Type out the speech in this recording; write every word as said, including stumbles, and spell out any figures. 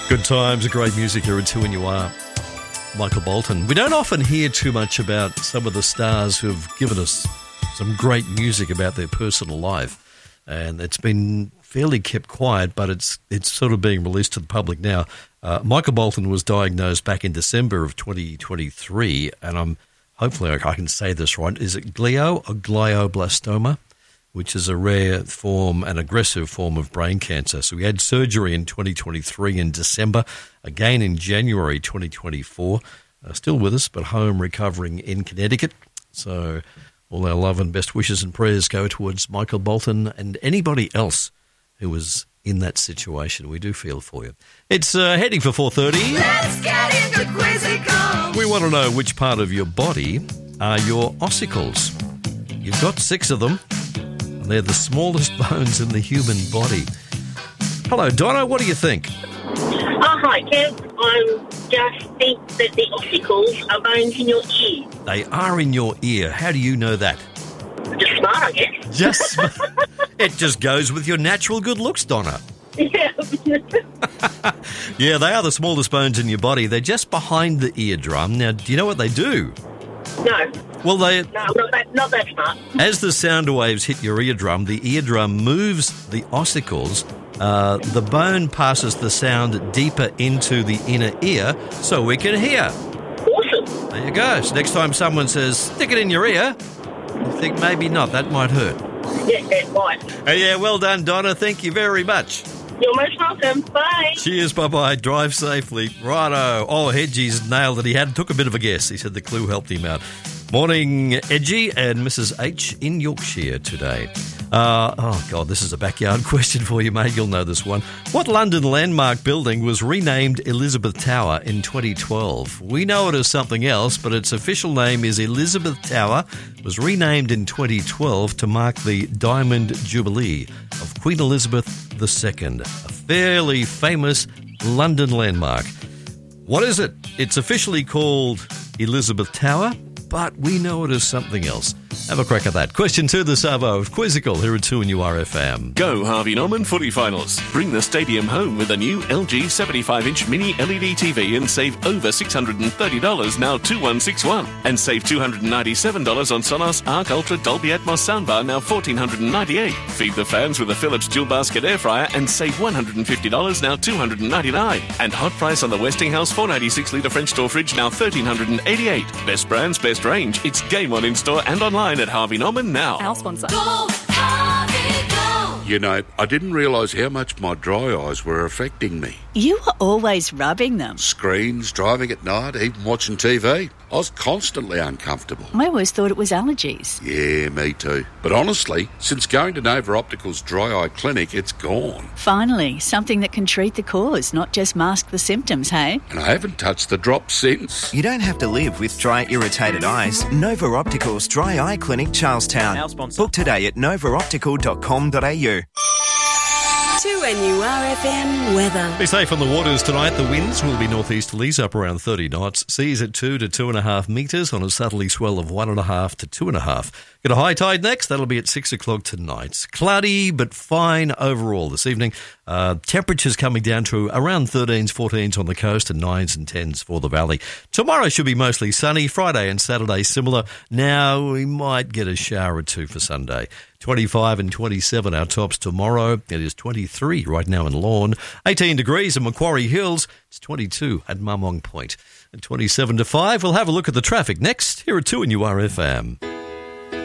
Good times, great music here at two and you are. Michael Bolton. We don't often hear too much about some of the stars who have given us some great music about their personal life, and it's been fairly kept quiet, but it's it's sort of being released to the public now. Uh, Michael Bolton was diagnosed back in December of twenty twenty-three, and I'm hopefully I can say this right. Is it glio or glioblastoma, which is a rare form, an aggressive form of brain cancer? So he had surgery in twenty twenty-three in December, again in January twenty twenty-four. Uh, still with us, but home recovering in Connecticut. So all our love and best wishes and prayers go towards Michael Bolton and anybody else who was in that situation. We do feel for you. It's uh, heading for four thirty. Let's get into Quizzical. We want to know which part of your body are your ossicles. You've got six of them, and they're the smallest bones in the human body. Hello, Donna. What do you think? Oh, hi, Kev. I just think that the ossicles are bones in your ear. They are in your ear. How do you know that? Just smart, I guess. Just it just goes with your natural good looks, Donna. Yeah. Yeah, they are the smallest bones in your body. They're just behind the eardrum. Now, do you know what they do? No. Well, they... No, not that, not that smart. As the sound waves hit your eardrum, the eardrum moves the ossicles. Uh, the bone passes the sound deeper into the inner ear so we can hear. Awesome. There you go. So next time someone says, stick it in your ear, you think maybe not. That might hurt. Yeah, that's right. Oh, yeah, well done, Donna. Thank you very much. You're most welcome. Bye. Cheers, bye-bye. Drive safely. Righto. Oh, Hedgie's nailed it. He had took a bit of a guess. He said the clue helped him out. Morning, Edgy and Missus H in Yorkshire today. Uh, oh, God, this is a backyard question for you, mate. You'll know this one. What London landmark building was renamed Elizabeth Tower in twenty twelve? We know it as something else, but its official name is Elizabeth Tower. It was renamed in twenty twelve to mark the Diamond Jubilee of Queen Elizabeth the Second, a fairly famous London landmark. What is it? It's officially called Elizabeth Tower, but we know it as something else. Have a crack at that. Question two, the Savo of Quizzical here at two and U R F M. Go Harvey Norman Footy Finals. Bring the stadium home with a new L G seventy-five inch mini L E D T V and save over six hundred thirty dollars, now two one six one. And save two hundred ninety-seven dollars on Sonos Arc Ultra Dolby Atmos soundbar, now one thousand four hundred ninety-eight dollars. Feed the fans with a Philips dual basket air fryer and save one hundred fifty dollars, now two hundred ninety-nine dollars. And hot price on the Westinghouse four ninety-six litre French door fridge, now one thousand three hundred eighty-eight dollars. Best brands, best range. It's game on in store and online at Harvey Norman now. Our sponsor. Go, Harvey, go! You know, I didn't realise how much my dry eyes were affecting me. You were always rubbing them. Screens, driving at night, even watching T V. I was constantly uncomfortable. I always thought it was allergies. Yeah, me too. But honestly, since going to Nova Optical's dry eye clinic, it's gone. Finally, something that can treat the cause, not just mask the symptoms, hey? And I haven't touched the drops since. You don't have to live with dry, irritated eyes. Nova Optical's Dry Eye Clinic, Charlestown. Our sponsor. Book today at nova optical dot com dot a u. two N U R F M weather. Be safe on the waters tonight. The winds will be northeasterlies up around thirty knots. Seas at two to two and a half metres on a southerly swell of one and a half to two and a half. Get a high tide next. That'll be at six o'clock tonight. Cloudy but fine overall this evening. Uh, temperatures coming down to around thirteens, fourteens on the coast and nines and tens for the valley. Tomorrow should be mostly sunny. Friday and Saturday similar. Now we might get a shower or two for Sunday. twenty-five and twenty-seven our tops tomorrow. It is twenty-three right now in Lorne. eighteen degrees in Macquarie Hills. It's twenty-two at Mumong Point. And twenty-seven to five. We'll have a look at the traffic next here at two and U R F M.